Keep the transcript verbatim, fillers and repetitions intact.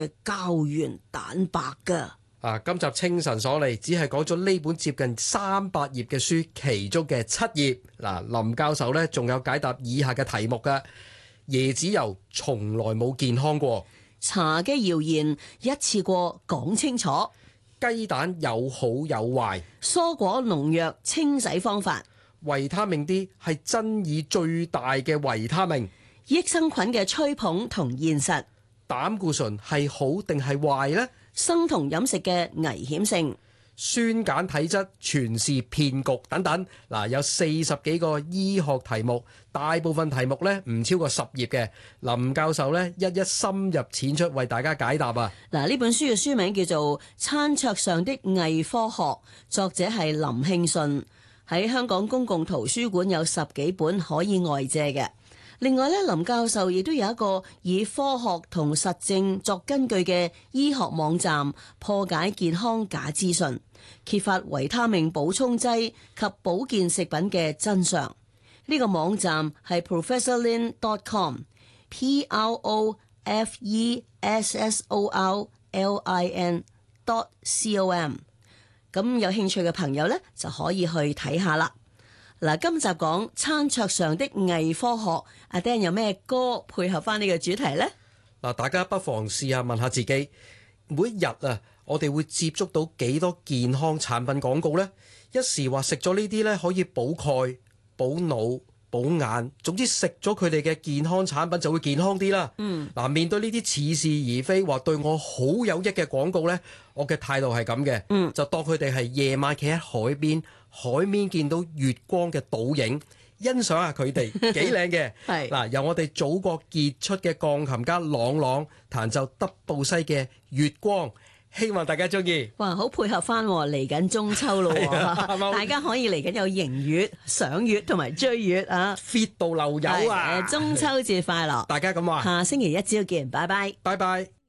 嘅膠原蛋白㗎。 啊！今集清晨所嚟，只係講咗呢本接近三百頁嘅書其中嘅七頁。嗱，林教授呢仲有解答以下嘅題目㗎。椰子油從來冇健康過， 茶嘅謠言一次過講清楚， 雞蛋有好有壞， 蔬果農藥清洗方法， 維他命 D 係爭議最大嘅維他命， 益生菌嘅吹捧同現實， 膽固醇係好定係壞呢？ 生酮飲食嘅危險性， 酸鹼體質全是騙局等等。嗱，有四十幾個醫學題目，大部分題目呢唔超過十頁嘅。林教授呢一一深入淺出為大家解答啊！ 嗱，呢本書嘅書名叫做《餐桌上的偽科學》，作者係林慶順。喺香港公共圖書館有十幾本可以外借嘅。另外咧，林教授亦都有一個以科學同實證作根據嘅醫學網站，破解健康假資訊，揭發維他命補充劑及保健食品嘅真相。呢個網站係 professor lin dot com，p r o f e s s o r l i n dot com。咁有興趣嘅朋友呢，就可以去睇下啦。嗱，今集講餐桌上的偽科學，阿 Dan 有咩歌配合翻呢個主題呢？ 嗱，大家不妨試下問下自己，每一日啊，我哋會接觸到幾多健康產品廣告呢？一時話食咗呢啲呢，可以補鈣、補腦、補眼，總之食咗佢哋嘅健康產品就會健康啲啦。嗯，嗱，面對呢啲似是而非話對我好有益嘅廣告呢，我嘅態度係咁嘅，嗯，就當佢哋係夜晚企喺海邊。海面見到月光嘅倒影，欣賞下佢哋幾靚嘅。係嗱，由我哋祖國傑出嘅鋼琴家朗朗彈奏德布西嘅《月光》，希望大家中意。哇，好配合翻嚟緊中秋咯，大家可以嚟緊有迎月、賞月同埋追月啊 ，fit 到流油啊！中秋節快樂，大家咁話。下星期一朝見，拜拜，拜拜。